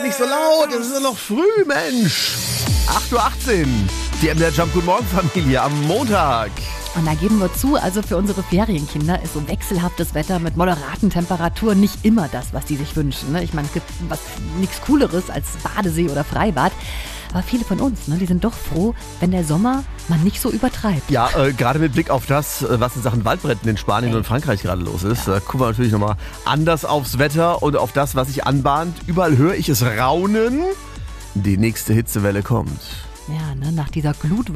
nicht so laut, es ist ja noch früh, Mensch. 8:18 Uhr, die MDR Jump Guten Morgen Familie am Montag. Und da geben wir zu, also für unsere Ferienkinder ist so wechselhaftes Wetter mit moderaten Temperaturen nicht immer das, was die sich wünschen. Ne? Ich meine, es gibt nichts Cooleres als Badesee oder Freibad. Aber viele von uns, ne, die sind doch froh, wenn der Sommer mal nicht so übertreibt. Ja, gerade mit Blick auf das, was in Sachen Waldbränden in Spanien und Frankreich gerade los ist, gucken wir natürlich nochmal anders aufs Wetter und auf das, was sich anbahnt. Überall höre ich es raunen. Die nächste Hitzewelle kommt. Ja, ne, nach dieser Glut